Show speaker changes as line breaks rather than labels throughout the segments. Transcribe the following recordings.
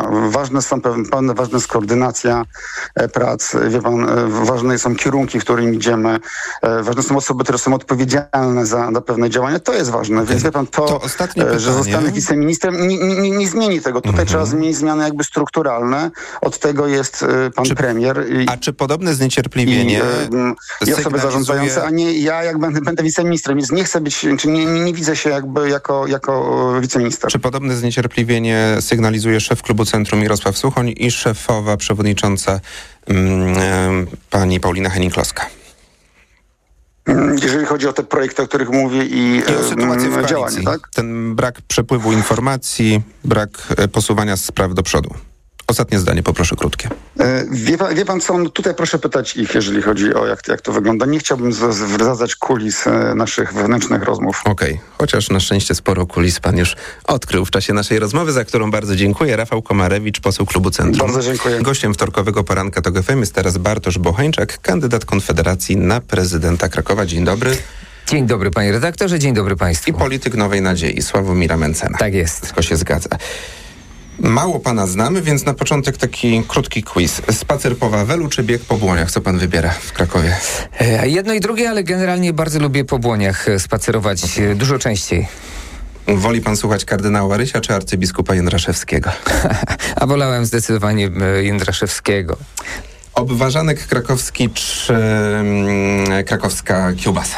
Ważna jest koordynacja prac. Wie pan, ważne są kierunki, w którym idziemy. Ważne są osoby, które są odpowiedzialne za pewne działania. To jest ważne. Więc wie pan, że zostanę wiceministrem, nie zmieni tego. Tutaj trzeba zmienić zmiany jakby strukturalne. Od tego jest pan premier.
A czy podobne zniecierpliwienie
i osoby zarządzające, a nie ja, jak będę wiceministrem. Więc nie chcę być, czy nie widzę się jakby jako wiceminister.
Czy podobne zniecierpliwienie sygnalizuje szef klubu Centrum Mirosław Suchoń i szefowa przewodnicząca pani Paulina Hennig-Kloska?
Jeżeli chodzi o te projekty, o których mówię i
o sytuację w
działanie, tak?
Ten brak przepływu informacji, brak posuwania spraw do przodu. Ostatnie zdanie, poproszę krótkie.
Wie pan co, tutaj proszę pytać ich, jeżeli chodzi o jak to wygląda. Nie chciałbym zdradzać kulis naszych wewnętrznych rozmów.
Okej. Chociaż na szczęście sporo kulis pan już odkrył w czasie naszej rozmowy, za którą bardzo dziękuję. Rafał Komarewicz, poseł klubu Centrum.
Bardzo dziękuję.
Gościem wtorkowego poranka TOK FM jest teraz Bartosz Bocheńczak, kandydat Konfederacji na prezydenta Krakowa. Dzień dobry.
Dzień dobry panie redaktorze, dzień dobry państwu.
I polityk Nowej Nadziei, Sławomira Mencena.
Tak jest.
Wszystko się zgadza. Mało pana znamy, więc na początek taki krótki quiz. Spacer po Wawelu czy bieg po Błoniach? Co pan wybiera w Krakowie?
Jedno i drugie, ale generalnie bardzo lubię po Błoniach spacerować dużo częściej.
Woli pan słuchać kardynała Rysia czy arcybiskupa Jędraszewskiego?
A wolałem zdecydowanie Jędraszewskiego.
Obwarzanek krakowski czy krakowska kiełbasa?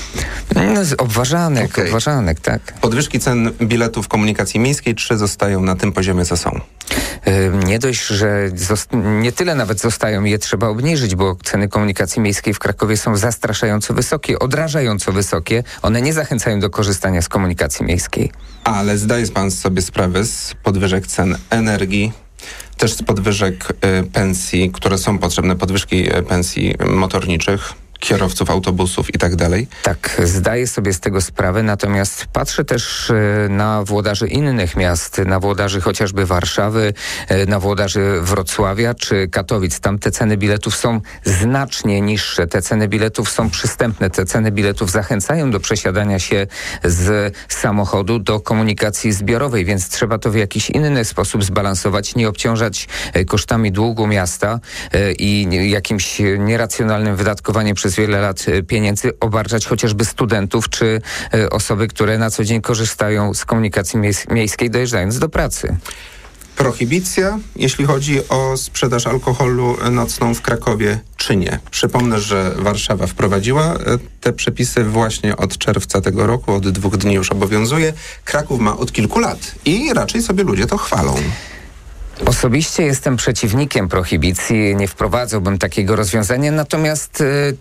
Obwarzanek, tak.
Podwyżki cen biletów komunikacji miejskiej czy zostają na tym poziomie, co są?
Nie dość, że nie tyle nawet zostają, je trzeba obniżyć, bo ceny komunikacji miejskiej w Krakowie są zastraszająco wysokie, odrażająco wysokie. One nie zachęcają do korzystania z komunikacji miejskiej.
Ale zdaje pan sobie sprawę z podwyżek cen energii, też z podwyżek pensji, które są potrzebne, podwyżki pensji motorniczych, kierowców autobusów i tak dalej?
Tak, zdaję sobie z tego sprawę, natomiast patrzę też na włodarzy innych miast, na włodarzy chociażby Warszawy, na włodarzy Wrocławia czy Katowic. Tam te ceny biletów są znacznie niższe, te ceny biletów są przystępne, te ceny biletów zachęcają do przesiadania się z samochodu do komunikacji zbiorowej, więc trzeba to w jakiś inny sposób zbalansować, nie obciążać kosztami długu miasta i jakimś nieracjonalnym wydatkowaniem przez wiele lat pieniędzy, obarczać chociażby studentów czy osoby, które na co dzień korzystają z komunikacji miejskiej, dojeżdżając do pracy.
Prohibicja, jeśli chodzi o sprzedaż alkoholu nocną w Krakowie, czy nie? Przypomnę, że Warszawa wprowadziła te przepisy właśnie od czerwca tego roku, od 2 dni już obowiązuje. Kraków ma od kilku lat i raczej sobie ludzie to chwalą.
Osobiście jestem przeciwnikiem prohibicji, nie wprowadzałbym takiego rozwiązania, natomiast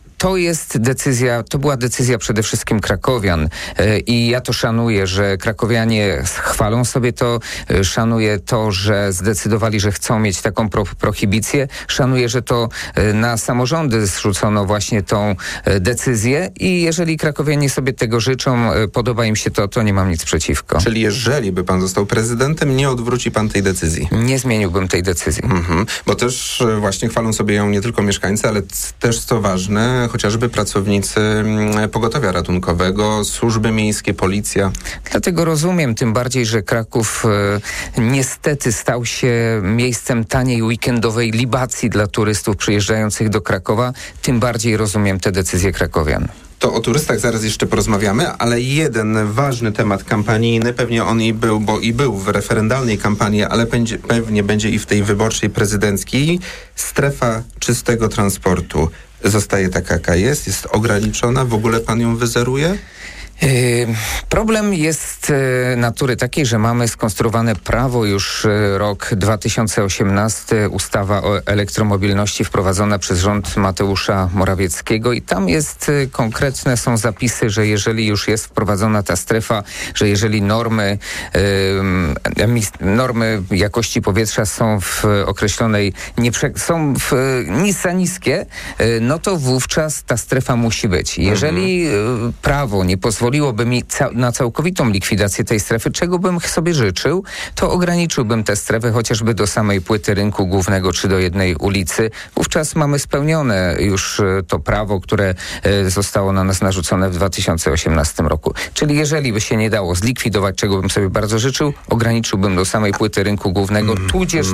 to była decyzja przede wszystkim krakowian i ja to szanuję, że krakowianie chwalą sobie to, szanuję to, że zdecydowali, że chcą mieć taką prohibicję, szanuję, że to na samorządy zrzucono właśnie tą decyzję i jeżeli krakowianie sobie tego życzą, podoba im się to nie mam nic przeciwko.
Czyli jeżeli by pan został prezydentem, nie odwróci pan tej decyzji?
Nie zmieniłbym tej decyzji.
Bo też właśnie chwalą sobie ją nie tylko mieszkańcy, ale też co ważne, chociażby pracownicy pogotowia ratunkowego, służby miejskie, policja.
Dlatego rozumiem, tym bardziej, że Kraków niestety stał się miejscem taniej weekendowej libacji dla turystów przyjeżdżających do Krakowa. Tym bardziej rozumiem te decyzje krakowian.
To o turystach zaraz jeszcze porozmawiamy, ale jeden ważny temat kampanijny, pewnie on był w referendalnej kampanii, ale pewnie będzie i w tej wyborczej prezydenckiej. Strefa czystego transportu zostaje taka, jaka jest ograniczona, w ogóle pan ją wyzeruje?
Problem jest natury takiej, że mamy skonstruowane prawo już rok 2018, ustawa o elektromobilności wprowadzona przez rząd Mateusza Morawieckiego i tam konkretne są zapisy, że jeżeli już jest wprowadzona ta strefa, że jeżeli normy jakości powietrza są w określonej, są za niskie, no to wówczas ta strefa musi być. Jeżeli prawo nie pozwoliłoby mi na całkowitą likwidację tej strefy, czego bym sobie życzył, to ograniczyłbym tę strefę chociażby do samej płyty rynku głównego czy do jednej ulicy. Wówczas mamy spełnione już to prawo, które zostało na nas narzucone w 2018 roku. Czyli jeżeli by się nie dało zlikwidować, czego bym sobie bardzo życzył, ograniczyłbym do samej płyty rynku głównego, tudzież